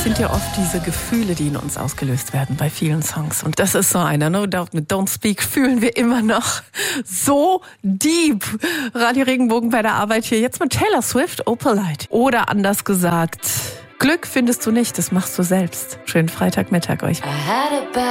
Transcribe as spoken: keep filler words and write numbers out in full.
sind ja oft diese Gefühle, die in uns ausgelöst werden bei vielen Songs. Und das ist so einer, No Doubt mit Don't Speak fühlen wir immer noch so deep. Radio Regenbogen bei der Arbeit hier. Jetzt mit Taylor Swift, Opalite. Oder anders gesagt, Glück findest du nicht, das machst du selbst. Schönen Freitagmittag euch.